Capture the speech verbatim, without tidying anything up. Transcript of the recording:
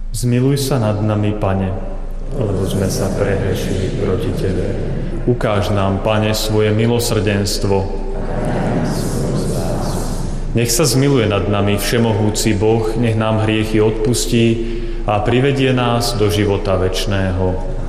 Zmiluj sa nad nami, Pane, lebo sme sa prehrešili proti Tebe. Ukáž nám, Pane, svoje milosrdenstvo. Nech sa zmiluje nad nami všemohúci Boh, nech nám hriechy odpustí a privedie nás do života večného.